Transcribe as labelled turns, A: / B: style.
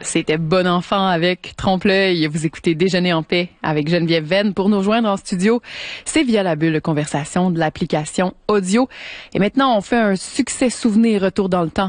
A: C'était Bon Enfant avec Trompe-l'œil. Vous écoutez Déjeuner en paix avec Geneviève Venn. Pour nous rejoindre en studio, c'est via la bulle de conversation de l'application audio. Et maintenant, on fait un succès souvenir retour dans le temps.